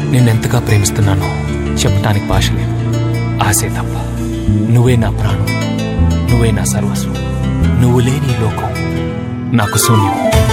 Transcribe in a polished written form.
నిన్నెంతగా ప్రేమిస్తున్నానో చెప్పటానికి భాష లేదు. ఆశే తప్ప. నువ్వే నా ప్రాణం, నువ్వే నా సర్వస్వం. నువ్వు లేని లోకం నాకు శూన్యం.